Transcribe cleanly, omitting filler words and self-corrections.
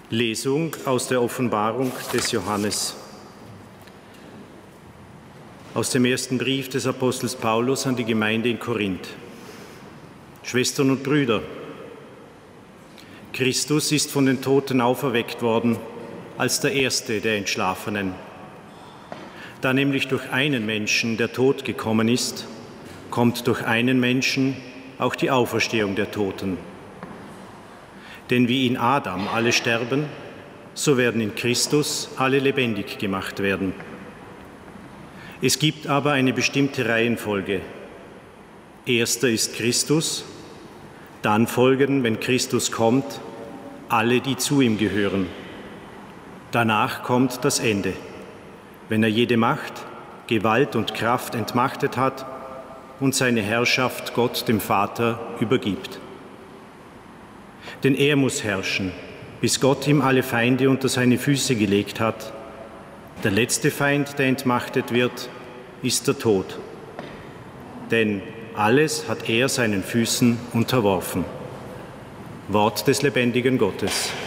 Lesung aus der Offenbarung des Johannes. Aus dem ersten Brief des Apostels Paulus an die Gemeinde in Korinth. Schwestern und Brüder, Christus ist von den Toten auferweckt worden als der Erste der Entschlafenen. Da nämlich durch einen Menschen der Tod gekommen ist, kommt durch einen Menschen auch die Auferstehung der Toten. Denn wie in Adam alle sterben, so werden in Christus alle lebendig gemacht werden. Es gibt aber eine bestimmte Reihenfolge. Erster ist Christus, dann folgen, wenn Christus kommt, alle, die zu ihm gehören. Danach kommt das Ende, wenn er jede Macht, Gewalt und Kraft entmachtet hat und seine Herrschaft Gott, dem Vater, übergibt. Denn er muss herrschen, bis Gott ihm alle Feinde unter seine Füße gelegt hat. Der letzte Feind, der entmachtet wird, ist der Tod. Denn alles hat er seinen Füßen unterworfen. Wort des lebendigen Gottes.